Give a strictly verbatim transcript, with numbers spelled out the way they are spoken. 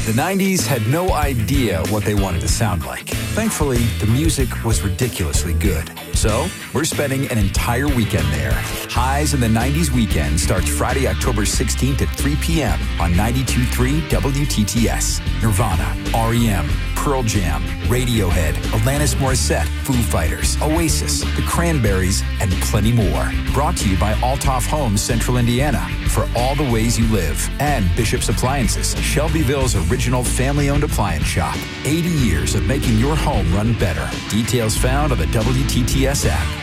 The nineties had no idea what they wanted to sound like. Thankfully, the music was ridiculously good. So, we're spending an entire weekend there. Highs in the nineties weekend starts Friday, October sixteenth at three p.m. on ninety-two point three W T T S. Nirvana, R E M, Pearl Jam, Radiohead, Alanis Morissette, Foo Fighters, Oasis, The Cranberries, and plenty more. Brought to you by Altoff Homes, Central Indiana, for all the ways you live. And Bishop's Appliances, Shelbyville's original family-owned appliance shop. eighty years of making your home run better. Details found on the W T T S app.